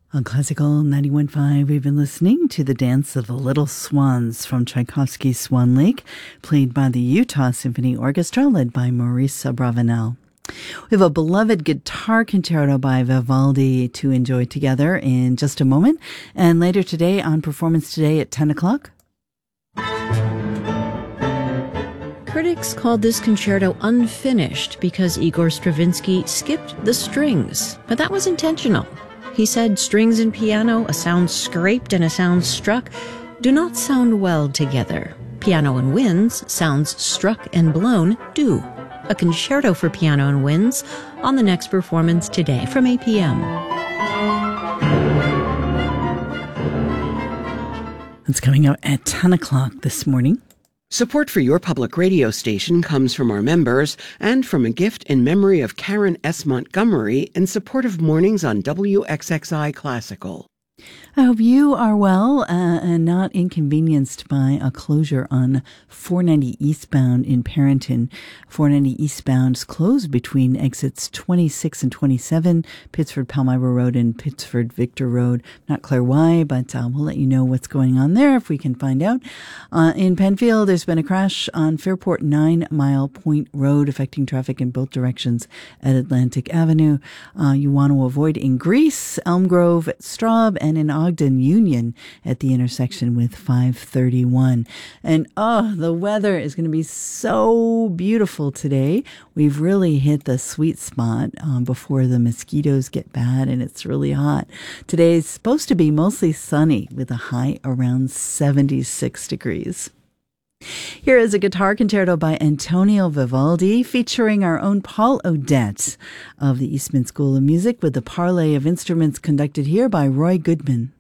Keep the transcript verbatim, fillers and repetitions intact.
On Classical ninety-one point five, we've been listening to the Dance of the Little Swans from Tchaikovsky's Swan Lake, played by the Utah Symphony Orchestra, led by Maurice Abravanel. We have a beloved guitar concerto by Vivaldi to enjoy together in just a moment, and later today on Performance Today at ten o'clock. Critics called this concerto unfinished because Igor Stravinsky skipped the strings, but that was intentional. He said strings and piano, a sound scraped and a sound struck, do not sound well together. Piano and winds, sounds struck and blown, do. A concerto for piano and winds on the next Performance Today from eight p.m. It's coming out at ten o'clock this morning. Support for your public radio station comes from our members and from a gift in memory of Karen S. Montgomery in support of mornings on W X X I Classical. I hope you are well uh, and not inconvenienced by a closure on four ninety eastbound in Perrington. four ninety eastbound is closed between exits twenty-six and twenty-seven, Pittsford Palmyra Road and Pittsford Victor Road. Not clear why, but uh, we'll let you know what's going on there if we can find out. Uh, in Penfield, there's been a crash on Fairport Nine Mile Point Road, affecting traffic in both directions at Atlantic Avenue. Uh, you want to avoid in Greece, Elm Grove, Straub, and in Ogden Union at the intersection with five thirty-one. And oh, the weather is going to be so beautiful today. We've really hit the sweet spot um, before the mosquitoes get bad and it's really hot. Today is supposed to be mostly sunny with a high around seventy-six degrees. Here is a guitar concerto by Antonio Vivaldi featuring our own Paul Odette of the Eastman School of Music with the parley of instruments conducted here by Roy Goodman.